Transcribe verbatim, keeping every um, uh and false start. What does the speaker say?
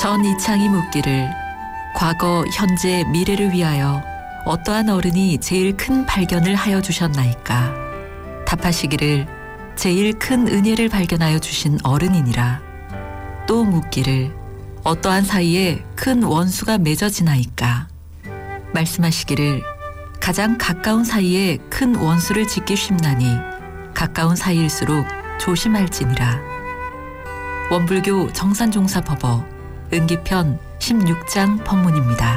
전이창이 묻기를 과거, 현재, 미래를 위하여 어떠한 어른이 제일 큰 발견을 하여 주셨나이까. 답하시기를 제일 큰 은혜를 발견하여 주신 어른이니라. 또 묻기를 어떠한 사이에 큰 원수가 맺어지나이까. 말씀하시기를 가장 가까운 사이에 큰 원수를 짓기 쉽나니 가까운 사이일수록 조심할지니라. 원불교 정산종사법어 은기편 십육 장 법문입니다.